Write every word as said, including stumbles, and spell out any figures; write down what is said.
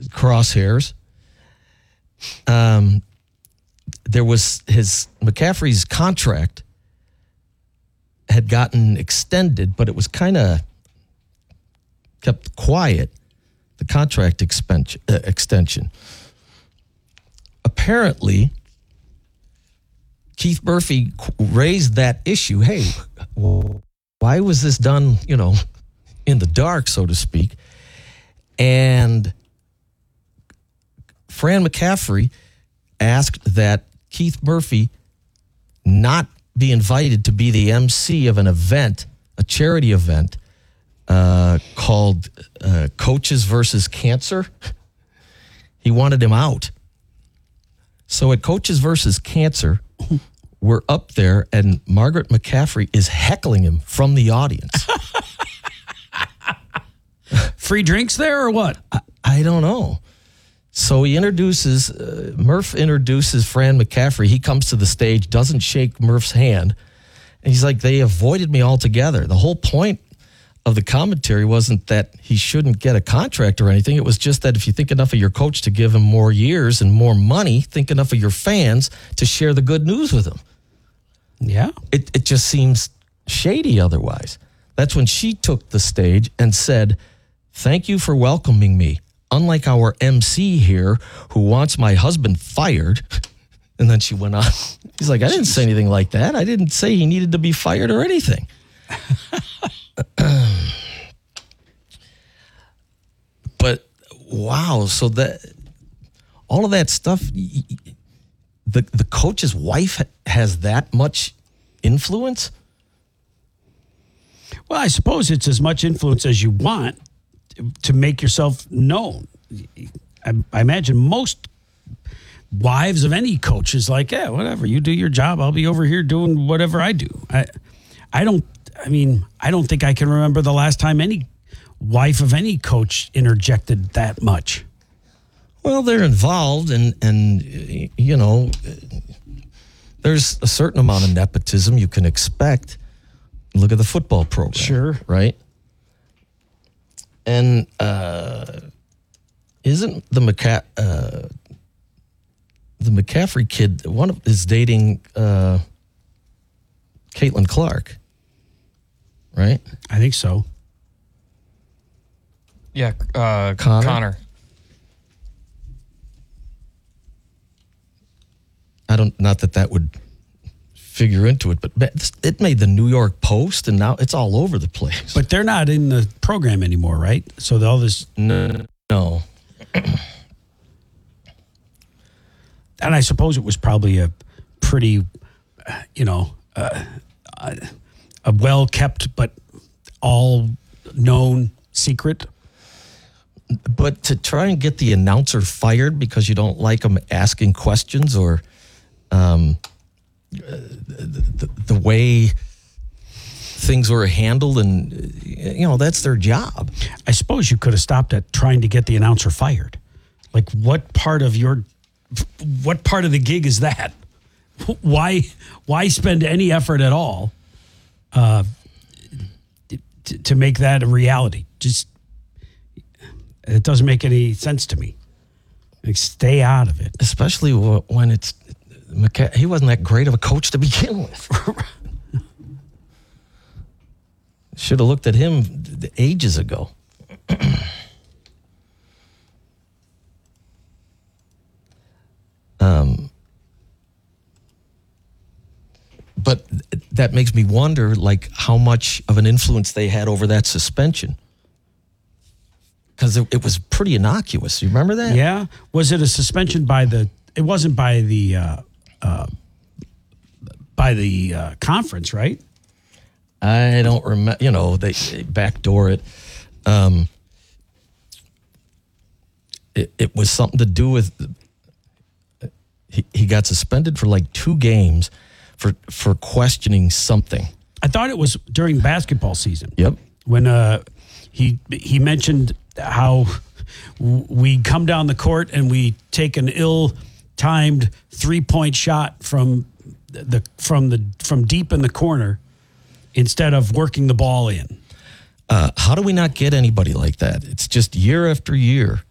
crosshairs. Um, there was his McCaffrey's contract had gotten extended, but it was kind of kept quiet. The contract expansion, uh, extension. Apparently, Keith Murphy raised that issue. Hey, why was this done, you know, in the dark, so to speak? And Fran McCaffrey asked that Keith Murphy not be invited to be the M C of an event, a charity event, uh, called uh, Coaches versus Cancer. He wanted him out. So at Coaches versus Cancer, we're up there, and Margaret McCaffrey is heckling him from the audience. Free drinks there or what? I, I don't know. So he introduces, uh, Murph introduces Fran McCaffrey. He comes to the stage, doesn't shake Murph's hand. And he's like, they avoided me altogether. The whole point of the commentary wasn't that he shouldn't get a contract or anything. It was just that if you think enough of your coach to give him more years and more money, think enough of your fans to share the good news with him. Yeah. It, it just seems shady otherwise. That's when she took the stage and said, thank you for welcoming me. Unlike our M C here who wants my husband fired. And then she went on. He's like, I didn't say anything like that. I didn't say he needed to be fired or anything. But wow, so that all of that stuff, the the coach's wife has that much influence? Well, I suppose it's as much influence as you want to make yourself known. I, I imagine most wives of any coach is like, yeah, whatever, you do your job. I'll be over here doing whatever I do. I, I don't, I mean, I don't think I can remember the last time any wife of any coach interjected that much. Well, they're involved, and, and you know, there's a certain amount of nepotism you can expect. Look at the football program. Sure. Right? And uh, isn't the McCa- uh, the McCaffrey kid, one of is dating uh, Caitlin Clark, right? I think so. Yeah, uh, Connor? Connor. I don't, not that that would figure into it, but it made the New York Post, and now it's all over the place. But they're not in the program anymore, right? So all this... No. no. And I suppose it was probably a pretty, uh, you know, uh, uh, a well-kept but all-known secret. But to try and get the announcer fired because you don't like him asking questions or um, the, the, the way things were handled, and, you know, that's their job. I suppose you could have stopped at trying to get the announcer fired. Like, what part of your... What part of the gig is that? Why why spend any effort at all uh, to, to make that a reality? Just, it doesn't make any sense to me. Like, stay out of it. Especially when it's, he wasn't that great of a coach to begin with. Should have looked at him ages ago. Um, but that makes me wonder, like, how much of an influence they had over that suspension. Because it, it was pretty innocuous. You remember that? Yeah. Was it a suspension by the, it wasn't by the, uh, uh, by the uh, conference, right? I don't remember, you know, they, they backdoor it. Um, it. It was something to do with... He, he got suspended for like two games for for questioning something. I thought it was during basketball season. Yep. When uh, he he mentioned how we come down the court and we take an ill-timed three-point shot from the from the from deep in the corner instead of working the ball in. Uh, how do we not get anybody like that? It's just year after year.